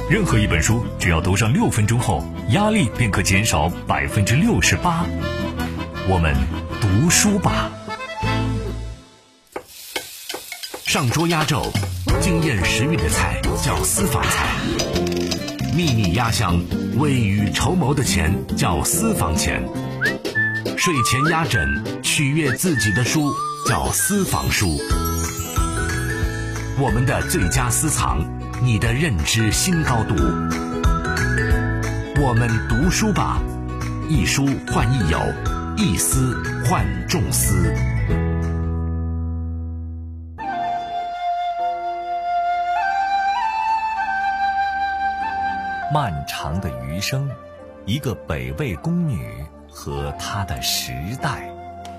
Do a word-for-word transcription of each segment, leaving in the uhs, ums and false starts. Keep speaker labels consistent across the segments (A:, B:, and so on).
A: 任何一本书只要读上六分钟后，压力便可减少百分之六十八。我们读书吧。上桌压轴，惊艳时韵的菜叫私房菜；秘密压箱，未雨绸缪的钱叫私房钱；睡前压枕，取悦自己的书叫私房书。我们的最佳私藏，你的认知新高度。我们读书吧，一书换一友，一思换众思。漫长的余生，一个北魏宫女和她的时代。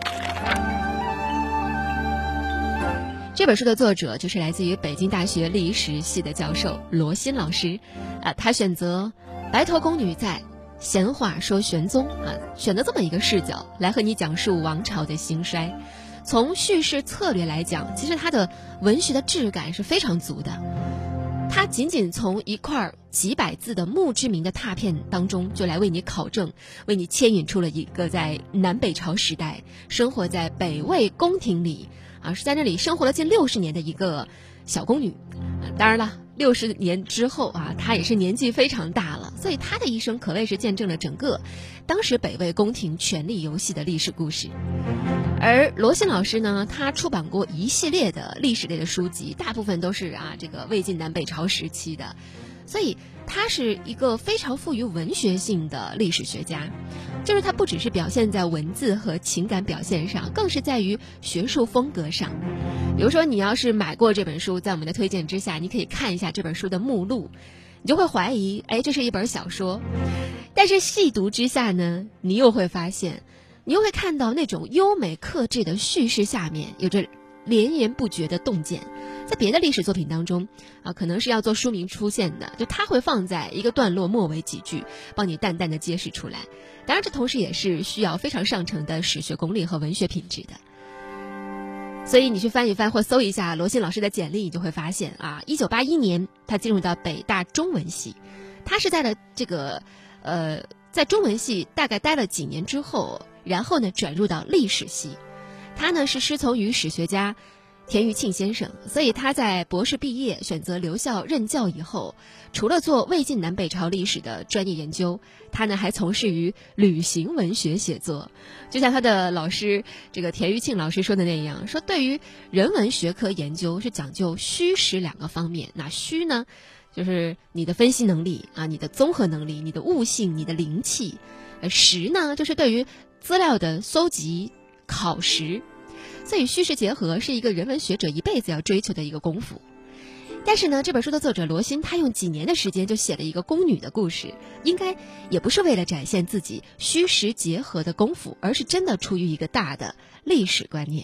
B: 这本书的作者就是来自于北京大学历史系的教授罗新老师，啊，他选择白头宫女在，闲话说玄宗啊，选择这么一个视角来和你讲述王朝的兴衰。从叙事策略来讲，其实他的文学的质感是非常足的。他仅仅从一块几百字的墓志铭的拓片当中，就来为你考证，为你牵引出了一个在南北朝时代生活在北魏宫廷里啊，是在那里生活了近六十年的一个小宫女。当然了，六十年之后啊，她也是年纪非常大了，所以她的一生可谓是见证了整个当时北魏宫廷权力游戏的历史故事。而罗新老师呢，他出版过一系列的历史类的书籍，大部分都是啊这个魏晋南北朝时期的，所以他是一个非常富于文学性的历史学家。就是他不只是表现在文字和情感表现上，更是在于学术风格上。比如说你要是买过这本书，在我们的推荐之下，你可以看一下这本书的目录，你就会怀疑，哎，这是一本小说。但是细读之下呢，你又会发现，你又会看到那种优美克制的叙事下面有着连绵不绝的洞见。在别的历史作品当中啊，可能是要做书名出现的，就它会放在一个段落末尾几句，帮你淡淡的揭示出来。当然这同时也是需要非常上乘的史学功力和文学品质的。所以你去翻一翻或搜一下罗新老师的简历，你就会发现啊，一九八一年他进入到北大中文系，他是在了这个呃在中文系大概待了几年之后，然后呢转入到历史系。他呢是师从于史学家田余庆先生，所以他在博士毕业选择留校任教以后，除了做魏晋南北朝历史的专业研究，他呢还从事于旅行文学写作。就像他的老师这个田余庆老师说的那样，说对于人文学科研究是讲究虚实两个方面。那虚呢就是你的分析能力啊，你的综合能力，你的悟性，你的灵气。而实呢就是对于资料的搜集考实。所以虚实结合是一个人文学者一辈子要追求的一个功夫。但是呢，这本书的作者罗新他用几年的时间就写了一个宫女的故事，应该也不是为了展现自己虚实结合的功夫，而是真的出于一个大的历史观念。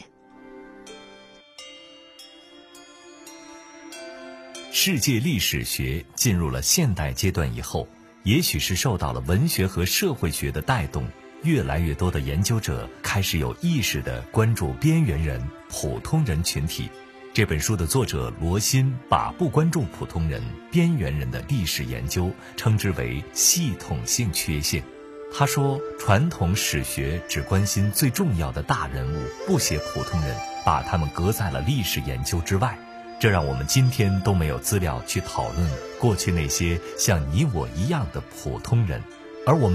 A: 世界历史学进入了现代阶段以后，也许是受到了文学和社会学的带动，越来越多的研究者开始有意识地关注边缘人、普通人群体。这本书的作者罗新把不关注普通人、边缘人的历史研究称之为系统性缺陷。他说，传统史学只关心最重要的大人物，不写普通人，把他们隔在了历史研究之外。这让我们今天都没有资料去讨论过去那些像你我一样的普通人，而我们